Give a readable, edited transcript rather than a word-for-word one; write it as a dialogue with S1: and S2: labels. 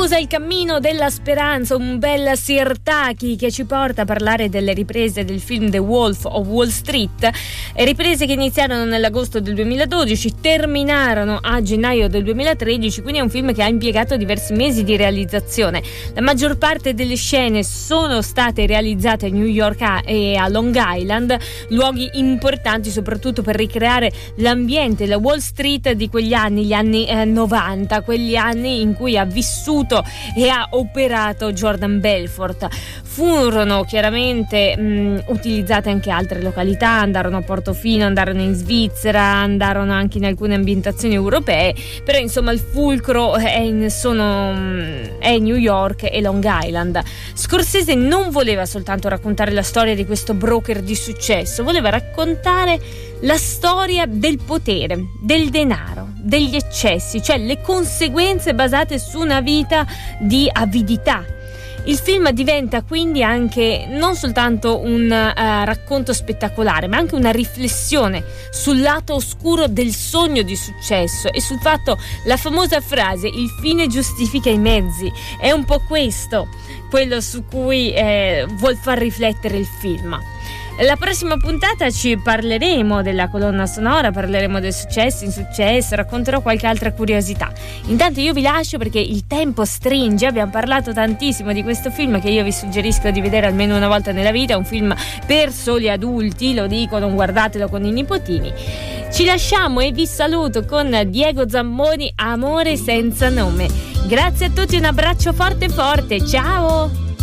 S1: chiusa Il cammino della speranza, un bel Sirtaki che ci porta a parlare delle riprese del film The Wolf of Wall Street, riprese che iniziarono nell'agosto del 2012, terminarono a gennaio del 2013, quindi è un film che ha impiegato diversi mesi di realizzazione. La maggior parte delle scene sono state realizzate a New York e a Long Island, luoghi importanti soprattutto per ricreare l'ambiente, la Wall Street di quegli anni, gli anni 90, quegli anni in cui ha vissuto e ha operato Jordan Belfort. Furono chiaramente utilizzate anche altre località, andarono a Portofino, andarono in Svizzera, andarono anche in alcune ambientazioni europee, però insomma il fulcro è New York e Long Island. Scorsese non voleva soltanto raccontare la storia di questo broker di successo, voleva raccontare la storia del potere, del denaro, degli eccessi, cioè le conseguenze basate su una vita di avidità. Il film diventa quindi anche non soltanto un racconto spettacolare, ma anche una riflessione sul lato oscuro del sogno di successo e sul fatto, la famosa frase "il fine giustifica i mezzi", è un po' questo quello su cui vuol far riflettere il film. La prossima puntata ci parleremo della colonna sonora, parleremo del successo, insuccesso, racconterò qualche altra curiosità. Intanto io vi lascio perché il tempo stringe, abbiamo parlato tantissimo di questo film che io vi suggerisco di vedere almeno una volta nella vita, è un film per soli adulti, lo dico, non guardatelo con i nipotini. Ci lasciamo e vi saluto con Diego Zammoni, Amore senza nome. Grazie a tutti, un abbraccio forte forte, ciao!